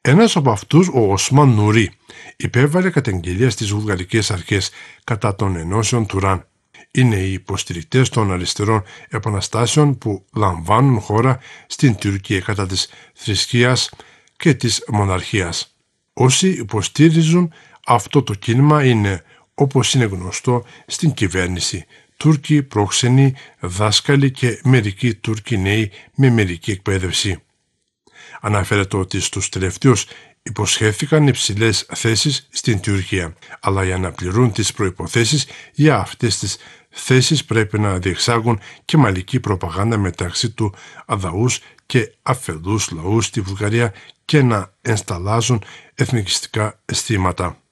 Ένας από αυτούς, ο Οσμάν Νουρί, υπέβαλε καταγγελία στις βουλγαρικές αρχές κατά των ενώσεων Τουράν. Είναι οι υποστηρικτές των αριστερών επαναστάσεων που λαμβάνουν χώρα στην Τουρκία κατά της θρησκείας και της μοναρχίας. Όσοι υποστήριζουν αυτό το κίνημα είναι, όπως είναι γνωστό, στην κυβέρνηση, Τούρκοι πρόξενοι, δάσκαλοι και μερικοί Τούρκοι νέοι με μερική εκπαίδευση. Αναφέρεται ότι στους τελευταίους υποσχέθηκαν υψηλές θέσεις στην Τουρκία, αλλά για να πληρούν τις προϋποθέσεις για αυτές τις θέσεις πρέπει να διεξάγουν και μαλική προπαγάνδα μεταξύ του αδαούς και αφελούς λαού στη Βουλγαρία και να ενσταλάζουν εθνικιστικά αισθήματα.